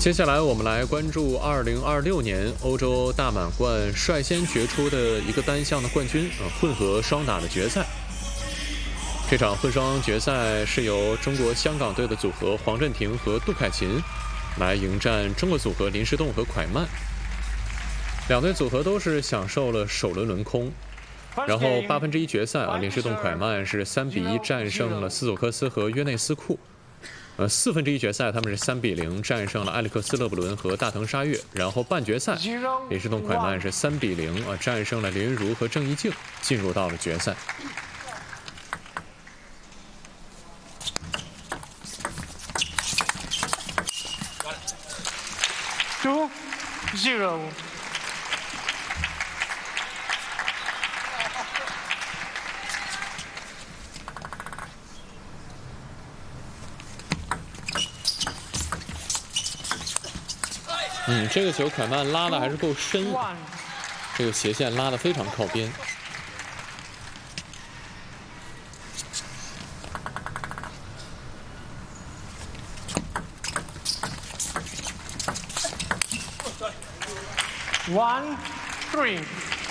接下来我们来关注2026年欧洲大满贯率先决出的一个单项的冠军混合双打的决赛。这场混双决赛是由中国香港队的组合黄镇廷和杜凯琴来迎战中国组合林诗栋和蒯曼。两队组合都是享受了首轮轮空，然后1/8决赛林诗栋蒯曼是3-1战胜了斯佐克斯和约内斯库。1/4决赛他们是3-0战胜了埃里克斯勒布伦和大藤沙月，然后半决赛林诗栋蒯曼是3-0战胜了林昀儒和郑怡静，进入到了决赛。 2-0。 这个球蒯曼拉的还是够深，这个斜线拉的非常靠边。 1-3。